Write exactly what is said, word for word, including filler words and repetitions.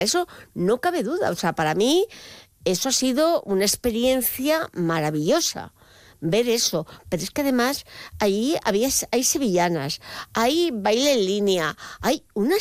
Eso no cabe duda. O sea, para mí eso ha sido una experiencia maravillosa. Ver eso, pero es que además ahí había, hay sevillanas, hay baile en línea, hay una